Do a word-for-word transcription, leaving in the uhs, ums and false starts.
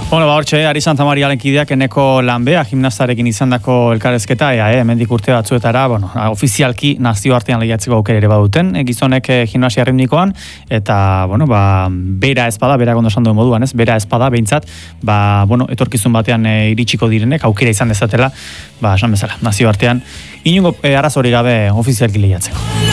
Bueno, ba, hortxe, Ari Santamariaren kideak eneko lanbea, gimnastarekin izandako elkarrezketa, ea, eh, hemendik urte batzuetara, bueno, ofizialki nazioartean lehiatzeko aukera ere baduten, e, gizonek e, gimnasia ritmikoan, eta, bueno, ba, bera espada, bera gondosan duen moduan, ez, bera espada, behintzat, ba, bueno, etorkizun batean e, iritsiko direnek, aukera izan dezatela, ba, esan bezala, nazioartean, inungo e, arazori gabe ofizialki lehiatzeko.